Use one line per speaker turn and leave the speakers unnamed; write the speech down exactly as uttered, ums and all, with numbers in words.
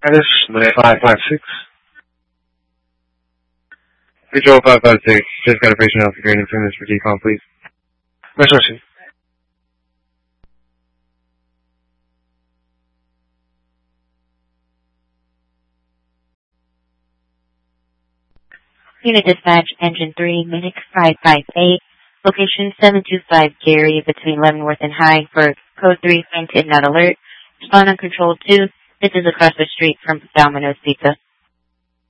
This five five six. Control five five six. Just got a patient off the green and turn this for decom, please. Resources.
Unit Dispatch, Engine three, Minix five five eight, location seven two five Gary between Leavenworth and High for Code three, fainted, not alert. Respond on Control two. This is across the street from Domino's Pizza.